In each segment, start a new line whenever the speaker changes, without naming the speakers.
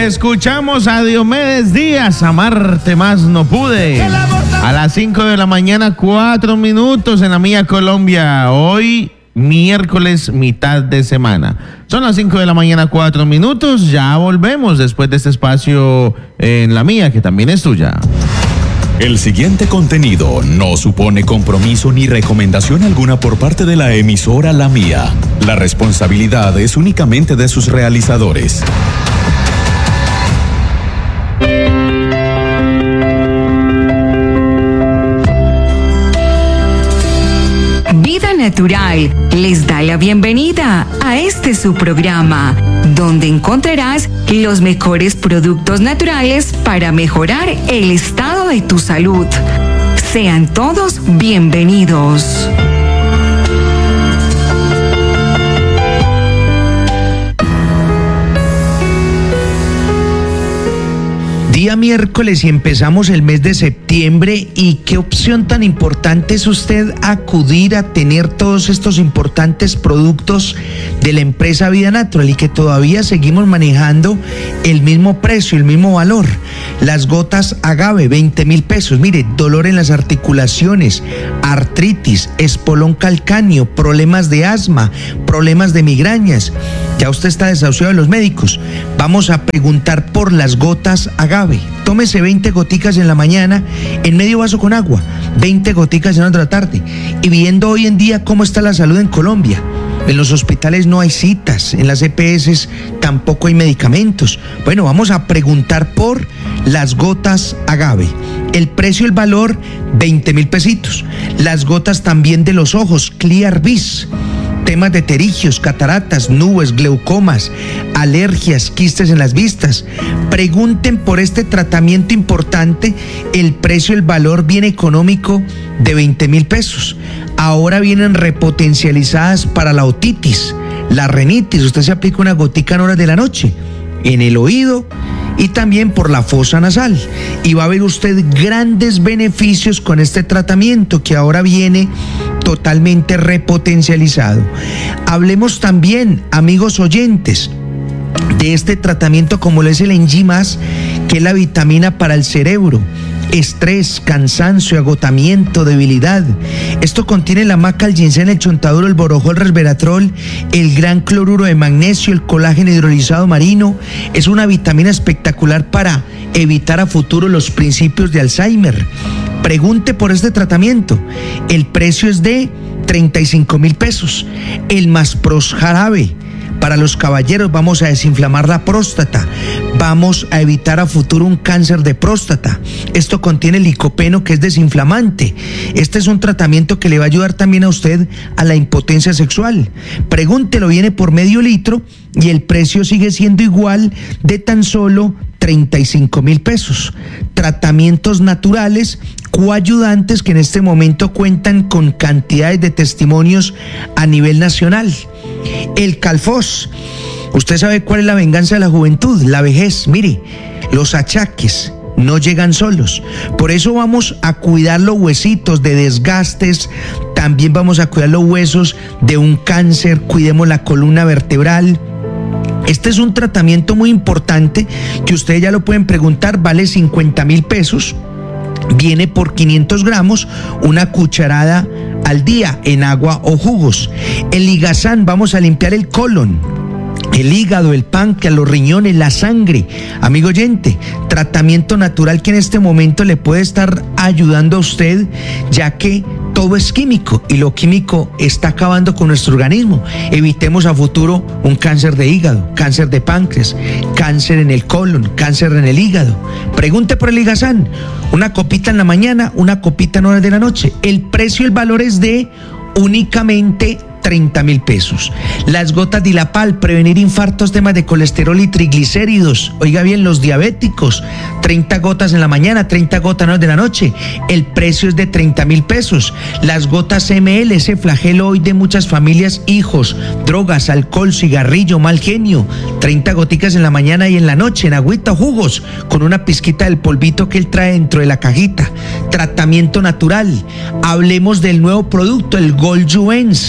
Escuchamos a Diomedes Díaz, Amarte Más No Pude. A las 5 de la mañana, 4 minutos en la mía Colombia. Hoy, miércoles, mitad de semana. Son las 5 de la mañana, 4 minutos. Ya volvemos después de este espacio en la mía, que también es tuya.
El siguiente contenido no supone compromiso ni recomendación alguna por parte de la emisora La Mía. La responsabilidad es únicamente de sus realizadores.
Vida Natural les da la bienvenida a este su programa, donde encontrarás los mejores productos naturales para mejorar el estado de tu salud. Sean todos bienvenidos.
Día miércoles y empezamos el mes de septiembre, y qué opción tan importante es usted acudir a tener todos estos importantes productos de la empresa Vida Natural y que todavía seguimos manejando el mismo precio, el mismo valor. Las gotas Agave, 20,000 pesos. Mire, dolor en las articulaciones, artritis, espolón calcáneo, problemas de asma, problemas de migrañas. Ya usted está desahuciado de los médicos. Vamos a preguntar por las gotas Agave. Tómese 20 goticas en la mañana en medio vaso con agua, 20 goticas en otra tarde. Y viendo hoy en día cómo está la salud en Colombia. En los hospitales no hay citas, en las EPS tampoco hay medicamentos. Bueno, vamos a preguntar por las gotas Agave. El precio, el valor, 20,000 pesitos. Las gotas también de los ojos, Clear Vis. Temas de pterigios, cataratas, nubes, glaucomas, alergias, quistes en las vistas. Pregunten por este tratamiento importante. El precio, el valor bien económico de 20,000 pesos. Ahora vienen repotencializadas para la otitis, la rinitis. Usted se aplica una gotica en horas de la noche, en el oído, y también por la fosa nasal. Y va a ver usted grandes beneficios con este tratamiento que ahora viene totalmente repotencializado. Hablemos también, amigos oyentes, de este tratamiento como lo es el Enzymas, que es la vitamina para el cerebro. Estrés, cansancio, agotamiento, debilidad. Esto contiene la maca, el ginseng, el chontaduro, el borojol, el resveratrol, el gran cloruro de magnesio, el colágeno hidrolizado marino. Es una vitamina espectacular para evitar a futuro los principios de Alzheimer. Pregunte por este tratamiento. El precio es de 35,000 pesos. El Maspros jarabe. Para los caballeros, vamos a desinflamar la próstata, vamos a evitar a futuro un cáncer de próstata. Esto contiene licopeno, que es desinflamante. Este es un tratamiento que le va a ayudar también a usted a la impotencia sexual. Pregúntelo, viene por medio litro y el precio sigue siendo igual, de tan solo 35,000 pesos. Tratamientos naturales, coayudantes, que en este momento cuentan con cantidades de testimonios a nivel nacional. El Calfos. Usted sabe cuál es la venganza de la juventud, la vejez. Mire, los achaques no llegan solos. Por eso vamos a cuidar los huesitos de desgastes. También vamos a cuidar los huesos de un cáncer. Cuidemos la columna vertebral. Este es un tratamiento muy importante que ustedes ya lo pueden preguntar. Vale 50,000 pesos. Viene por 500 gramos, una cucharada al día en agua o jugos. El Ligazán, vamos a limpiar el colon, el hígado, el páncreas, los riñones, la sangre. Amigo oyente, tratamiento natural que en este momento le puede estar ayudando a usted, ya que todo es químico y lo químico está acabando con nuestro organismo. Evitemos a futuro un cáncer de hígado, cáncer de páncreas, cáncer en el colon, cáncer en el hígado. Pregunte por el Ligazán. Una copita en la mañana, una copita en horas de la noche. El precio y el valor es de únicamente 30,000 pesos. Las gotas Dilapal, prevenir infartos, temas de colesterol y triglicéridos. Oiga bien, los diabéticos, 30 gotas en la mañana, 30 gotas en horas de la noche. El precio es de 30,000 pesos. Las gotas ML, ese flagelo hoy de muchas familias, hijos, drogas, alcohol, cigarrillo, mal genio. 30 goticas en la mañana y en la noche, en agüita o jugos, con una pizquita del polvito que él trae dentro de la cajita. Tratamiento natural. Hablemos del nuevo producto, el Gold Juens.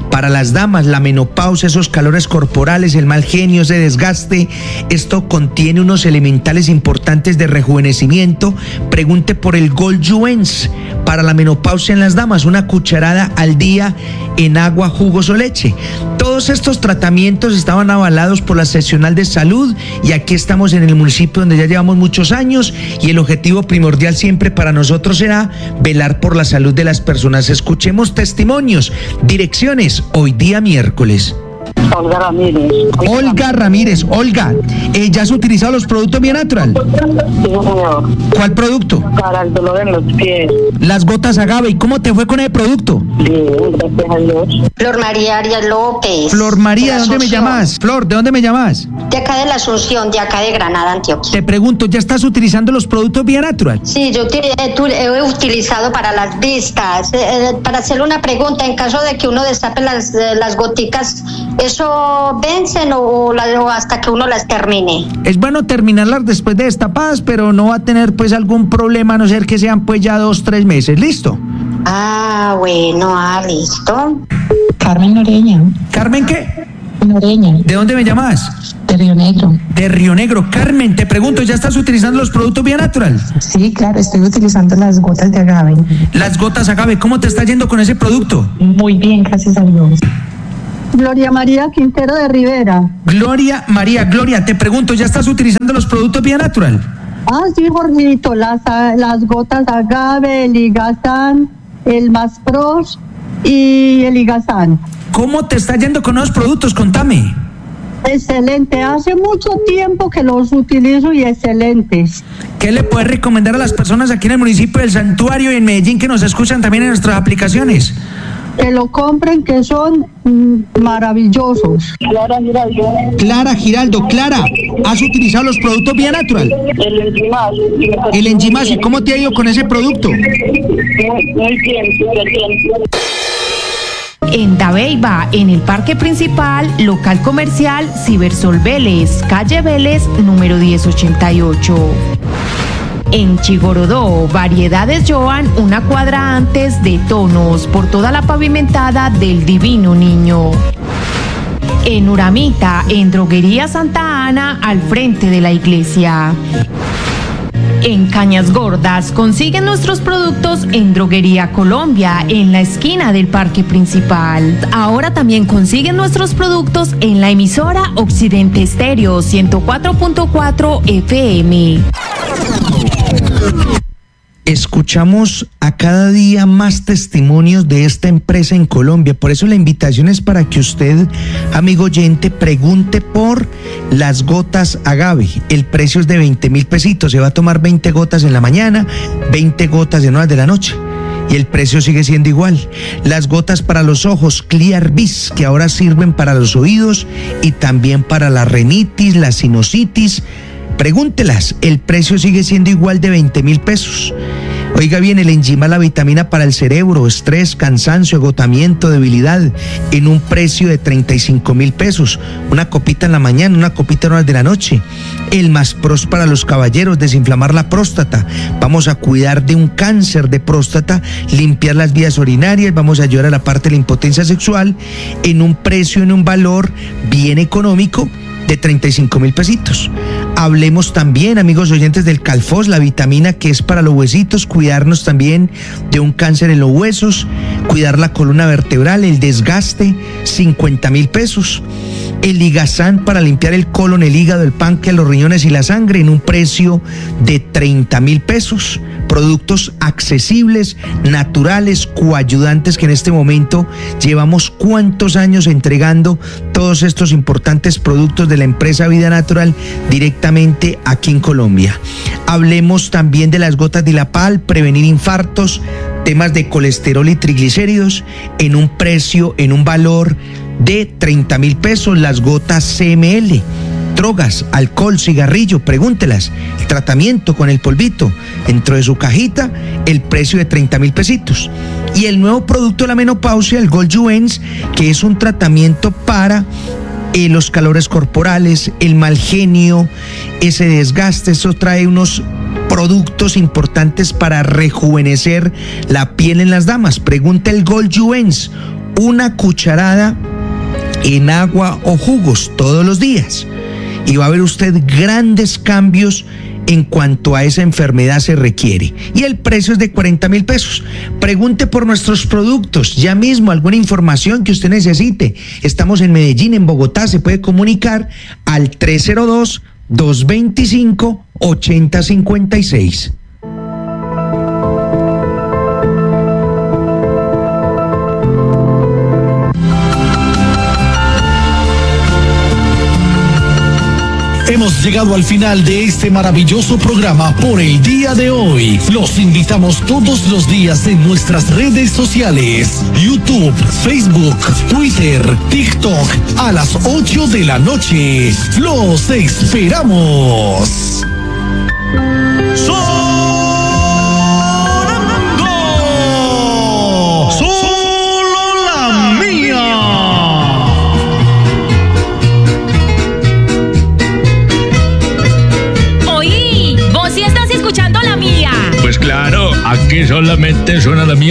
para las damas, la menopausia, esos calores corporales, el mal genio, ese desgaste. Esto contiene unos elementales importantes de rejuvenecimiento. Pregunte por el Goldjuens para la menopausia en las damas, una cucharada al día en agua, jugos o leche. Todos estos tratamientos estaban avalados por la seccional de salud y aquí estamos en el municipio donde ya llevamos muchos años y el objetivo primordial siempre para nosotros será velar por la salud de las personas. Escuchemos testimonios, direcciones, hoy día miércoles.
Olga Ramírez.
Olga Ramírez, Olga, ¿ya has utilizado los productos Bienatural?
Sí, señor.
¿Cuál producto?
Para el dolor en los pies.
Las gotas agave. ¿Y cómo te fue con el producto?
Bien, gracias a Dios.
Flor María Arias López.
Flor María, ¿de dónde me
Asunción.
llamas? Flor, ¿de dónde me llamas?
De acá de la Asunción, de acá de Granada, Antioquia.
Te pregunto, ¿ya estás utilizando los productos Bienatural?
Sí, yo he utilizado para las vistas. Para hacerle una pregunta, en caso de que uno destape las goticas, ¿eso vencen o hasta que uno las termine?
Es bueno terminarlas después de destapadas, pero no va a tener pues algún problema, a no ser que sean pues ya 2-3 meses. ¿Listo?
Ah, bueno, listo.
Carmen Noreña.
¿Carmen qué?
Noreña,
¿De dónde me llamas?
de Río Negro.
De Río Negro. Carmen, te pregunto, ¿ya estás utilizando los productos Bienatural?
Sí, claro, estoy utilizando las gotas de agave.
Las gotas agave, ¿cómo te está yendo con ese producto?
Muy bien, gracias a Dios.
Gloria María Quintero de Rivera.
Gloria María, Gloria, te pregunto, ¿ya estás utilizando los productos Bienatural?
Ah, sí, Jorgito, las gotas agave, el Ligazán, el Maspros y el Ligazán.
¿Cómo te está yendo con los productos? Contame.
Excelente, hace mucho tiempo que los utilizo y excelentes.
¿Qué le puedes recomendar a las personas aquí en el municipio del Santuario y en Medellín que nos escuchan también en nuestras aplicaciones?
Que lo compren, que son maravillosos. Clara Giraldo.
Clara Giraldo, Clara, ¿has utilizado los productos Bienatural?
El Enzimás.
El Enzimás, ¿y cómo te ha ido con ese producto?
Muy bien, súper bien.
En Dabeiba, en el Parque Principal, local comercial Cibersol Vélez, calle Vélez, número 1088. En Chigorodó, variedades Joan, una cuadra antes de Tonos, por toda la pavimentada del Divino Niño. En Uramita, en Droguería Santa Ana, al frente de la iglesia. En Cañas Gordas, consiguen nuestros productos en Droguería Colombia, en la esquina del Parque Principal. Ahora también consiguen nuestros productos en la emisora Occidente Estéreo 104.4 FM.
Escuchamos a cada día más testimonios de esta empresa en Colombia. Por eso la invitación es para que usted, amigo oyente, pregunte por las gotas agave. El precio es de 20,000 pesitos. Se va a tomar 20 gotas en la mañana, 20 gotas en horas de la noche. Y el precio sigue siendo igual. Las gotas para los ojos Clear Vis, que ahora sirven para los oídos y también para la rinitis, la sinusitis. Pregúntelas, el precio sigue siendo igual de 20,000 pesos. Oiga bien, el Enzimás, la vitamina para el cerebro, estrés, cansancio, agotamiento, debilidad, en un precio de 35,000 pesos. Una copita en la mañana, una copita en horas de la noche. El Maspros para los caballeros, desinflamar la próstata. Vamos a cuidar de un cáncer de próstata, limpiar las vías urinarias, vamos a ayudar a la parte de la impotencia sexual, en un precio, en un valor bien económico, de 35,000 pesitos. Hablemos también, amigos oyentes, del Calfos, la vitamina que es para los huesitos, cuidarnos también de un cáncer en los huesos, cuidar la columna vertebral, el desgaste, 50,000 pesos. El Ligazán para limpiar el colon, el hígado, el páncreas, los riñones y la sangre, en un precio de 30,000 pesos. Productos accesibles, naturales, coayudantes, que en este momento llevamos cuántos años entregando todos estos importantes productos de la empresa Vida Natural directamente aquí en Colombia. Hablemos también de las gotas de Dilapal, prevenir infartos, temas de colesterol y triglicéridos, en un precio, en un valor de 30,000 pesos. Las gotas CML, drogas, alcohol, cigarrillo, pregúntelas. El tratamiento con el polvito, dentro de su cajita, el precio de 30,000 pesitos. Y el nuevo producto de la menopausia, el Goldjuens, que es un tratamiento para los calores corporales, el mal genio, ese desgaste. Eso trae unos productos importantes para rejuvenecer la piel en las damas. Pregunta el Goldjuens, una cucharada en agua o jugos todos los días. Y va a ver usted grandes cambios en cuanto a esa enfermedad se requiere. Y el precio es de 40.000 pesos. Pregunte por nuestros productos. Ya mismo, alguna información que usted necesite. Estamos en Medellín, en Bogotá. Se puede comunicar al 302-225-8056.
Hemos llegado al final de este maravilloso programa por el día de hoy. Los invitamos todos los días en nuestras redes sociales: YouTube, Facebook, Twitter, TikTok, a las 8 de la noche. ¡Los esperamos!
Aquí solamente suena la mía.